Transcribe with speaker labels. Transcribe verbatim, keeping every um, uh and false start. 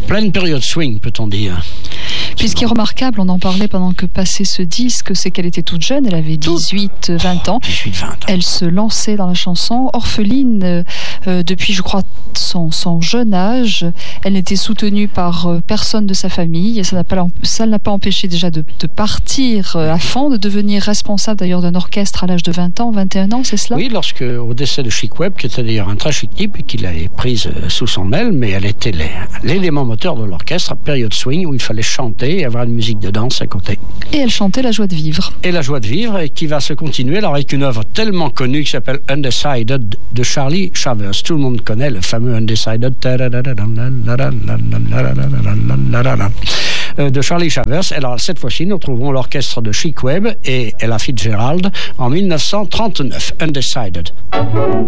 Speaker 1: pleine période swing, peut-on dire.
Speaker 2: Puis ce qui est remarquable, on en parlait pendant que passait ce disque, c'est qu'elle était toute jeune, elle avait dix-huit vingt ans.
Speaker 1: dix-huit vingt ans.
Speaker 2: Elle se lançait dans la chanson, orpheline euh, depuis, je crois, son, son jeune âge. Elle n'était soutenue par euh, personne de sa famille. Et ça n'a pas, ça ne l'a pas empêché déjà de, de partir euh, à fond, de devenir responsable d'ailleurs d'un orchestre à l'âge de vingt ans, vingt et un ans, c'est cela?
Speaker 1: Oui, lorsque, au décès de Chic Webb, qui était d'ailleurs un très chic type, et qu'il l'avait prise euh, sous son aile, mais elle était les, l'élément moteur de l'orchestre, période swing, où il fallait chanter et avoir une musique de danse à côté.
Speaker 2: Et elle chantait La joie de vivre.
Speaker 1: Et La joie de vivre, et qui va se continuer alors avec une œuvre tellement connue qui s'appelle Undecided de Charlie Shavers. Tout le monde connaît le fameux Undecided de Charlie Shavers. Alors cette fois-ci, nous trouvons l'orchestre de Chic Webb et Ella Fitzgerald en mille neuf cent trente-neuf. Undecided.